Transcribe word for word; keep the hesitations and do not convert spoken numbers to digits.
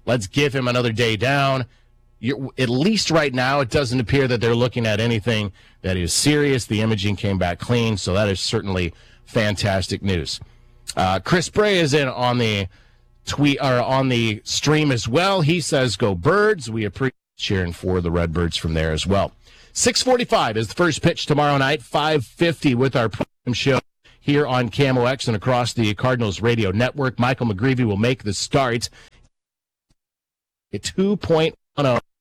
Let's give him another day down. You're, at least right now, it doesn't appear that they're looking at anything that is serious. The imaging came back clean, so that is certainly fantastic news. Uh, Chris Bray is in on the tweet or on the stream as well. He says, "Go Birds." We appreciate cheering for the Redbirds from there as well. six forty-five is the first pitch tomorrow night. five fifty with our pregame show here on K M O X and across the Cardinals radio network. Michael McGreevy will make the start. A two point oh